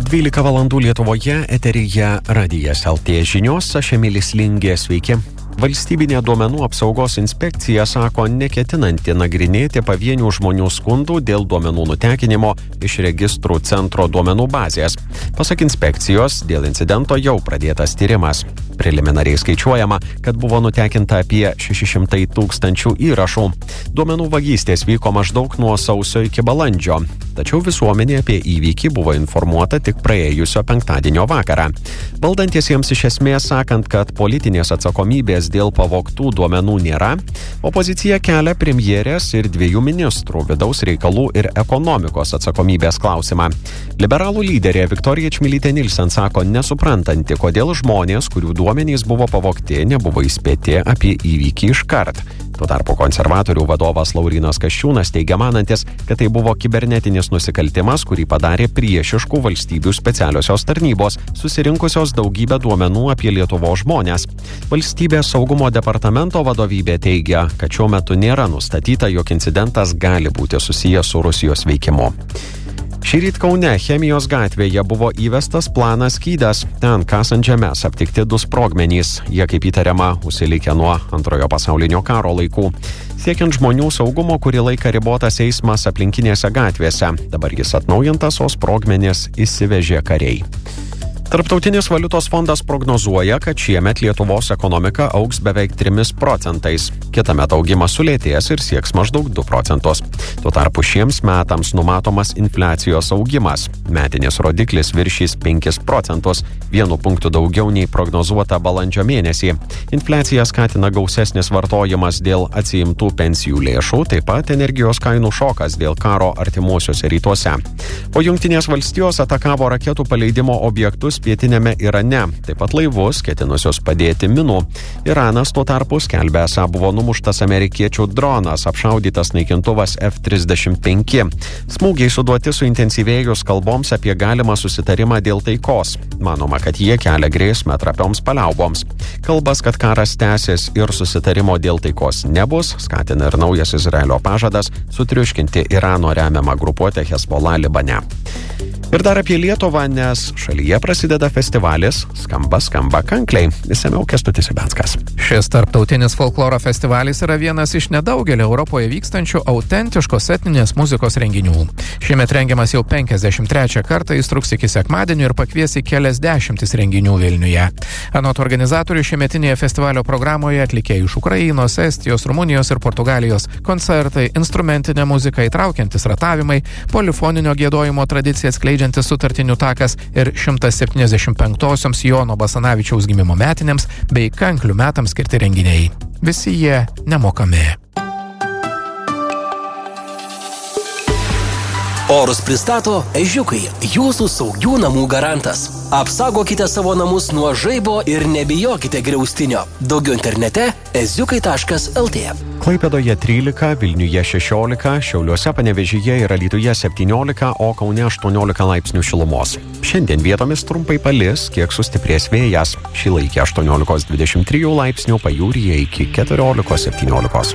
12 valandų Lietuvoje, eteryje Radijas LT žinios, aš Emilis Lingė, sveiki. Valstybinė duomenų apsaugos inspekcija sako neketinanti nagrinėti pavienių žmonių skundų dėl duomenų nutekinimo iš registrų centro duomenų bazės. Pasak inspekcijos, dėl incidento jau pradėtas tyrimas. Preliminariai skaičiuojama, kad buvo nutekinta apie 600 000 įrašų. Duomenų vagystės vyko maždaug nuo sausio iki balandžio, tačiau visuomenė apie įvykį buvo informuota tik praėjusio penktadienio vakarą. Valdantiesiems iš esmės sakant, kad politinės atsakomybės dėl pavogtų duomenų nėra, opozicija kelia premjerės ir 2 ministrų vidaus reikalų ir ekonomikos atsakomybės klausimą. Liberalų lyderė Viktorija Čmilytė Nilsen sako nesuprantanti, kodėl žmonės, kurių duomenys buvo pavogti, nebuvo įspėti apie įvykį iškart. Tuo tarpu konservatorių vadovas Laurynas Kasčiūnas teigia manantis, kad tai buvo kibernetinis nusikaltimas, kurį padarė priešiškų valstybių specialiosios tarnybos, susirinkusios daugybę duomenų apie Lietuvos žmonės. Valstybės saugumo departamento vadovybė teigia, kad šiuo metu nėra nustatyta, jog incidentas gali būti susijęs su Rusijos veikimu. Šįryt Kaune Chemijos gatvėje buvo įvestas planas skydas. Ten kasant žemes aptikti 2 sprogmenys. Jie, kaip įtariama, užsilikę nuo Antrojo pasaulinio karo laikų. Siekiant žmonių saugumo, kurį laiką ribotas eismas aplinkinėse gatvėse. Dabar jis atnaujintas, o sprogmenys įsivežė kariai. Tarptautinis valiutos fondas prognozuoja, kad šiemet Lietuvos ekonomika augs beveik 3%. Kitąmet augimas sulėtės ir sieks maždaug 2%. Tuo tarpu šiems metams numatomas infliacijos augimas. Metinis rodiklis viršys 5%, 1 punktu daugiau nei prognozuota balandžio mėnesį. Infliaciją skatina gausesnis vartojimas dėl atsiimtų pensijų lėšų, taip pat energijos kainų šokas dėl karo artimuosiuose rytuose. O Jungtinės valstijos atakavo raketų paleidimo objektus pietinėme Irane, taip pat laivus, ketinusios padėti minų. Iranas tuo tarpu skelbia, esą buvo numuštas amerikiečių dronas, apšaudytas naikintuvas F-35. Smūgiai suduoti suintensyvėjus kalboms apie galimą susitarimą dėl taikos. Manoma, kad jie kelia grėsmę trapioms paliauboms. Kalbas, kad karas tęsis ir susitarimo dėl taikos nebus, skatina ir naujas Izraelio pažadas sutriuškinti Irano remiamą grupuotę Hezbollah Libane. Ir dar apie Lietuvą, nes šalyje prasideda festivalis Skamba kankliai. Išsamiau Kęstutis Ibenskas. Šis tarptautinis folkloro festivalis yra vienas iš nedaugelio Europoje vykstančių autentiškos etninės muzikos renginių. Šiemet rengiamas jau 53 kartą, jis truks iki sekmadienio ir pakvies į kelias dešimtis renginių Vilniuje. Anot organizatorių, šiemetinėje festivalio programoje atlikėjai iš Ukrainos, Estijos, Rumunijos ir Portugalijos, koncertai, instrumentinė muzika, įtraukiantis ratavimai, polifoninio giedojimo tradicija atskleidžiantis sutartinių takas ir 175-osioms Jono Basanavičiaus gimimo metinėms bei kanklių metams skirti renginiai. Visi jie nemokami. Orus pristato Ežiukai, jūsų saugių namų garantas. Apsaugokite savo namus nuo žaibo ir nebijokite griaustinio. Daugiau internete eziukai.lt. Klaipėdoje 13, Vilniuje 16, Šiauliuose, Panevėžyje ir Alytuje 17, o Kaune 18 laipsnių šilumos. Šiandien vietomis trumpai palis, kiek sustiprės vėjas. Šilaikė 18-23 laipsnių, pajūryje iki 14-17.